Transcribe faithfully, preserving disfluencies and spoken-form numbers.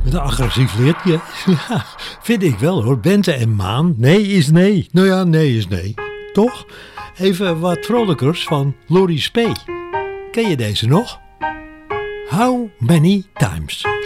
Met een agressief liedje. Ja, vind ik wel hoor. Bente en Maan. Nee is nee. Nou ja, nee is nee. Toch? Even wat vrolijkers van Lori Spee. Ken je deze nog? How many times?